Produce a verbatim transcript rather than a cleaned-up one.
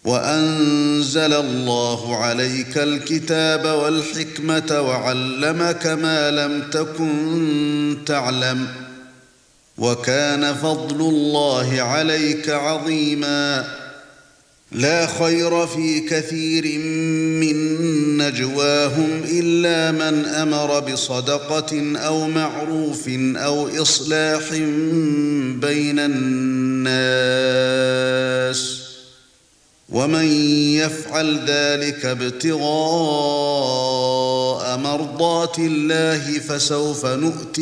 وأنزل الله عليك الكتاب والحكمة وعلمك ما لم تكن تعلم وكان فضل الله عليك عظيما لا خير في كثير من نجواهم إلا من أمر بصدقة أو معروف أو إصلاح بين الناس ومن يفعل ذلك ابتغاء مرضات الله فسوف نؤتيه